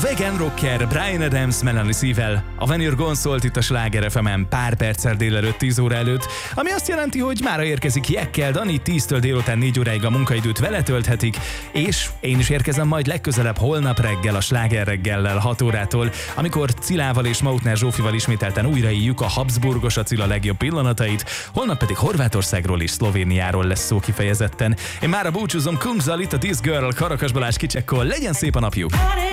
Vegan rocker Bryan Adams Melanie C-vel a When You're Gone szólt itt a Sláger FM-en pár perccel délelőtt 10 óra előtt, ami azt jelenti, hogy mára érkezik Jekkel Dani, 10-től délután 4 óráig a munkaidőt vele tölthetik, és én is érkezem majd legközelebb holnap reggel a Sláger reggellel 6 órától, amikor Cilával és Mautner Zsófival ismételten újraéljük a Habsburgos Attila legjobb pillanatait, holnap pedig Horvátországról és Szlovéniáról lesz szó kifejezetten. Én mára búcsúzom Kungzal, itt a This Girl, Karakas Balázs kicsekkol, legyen szép a napjuk!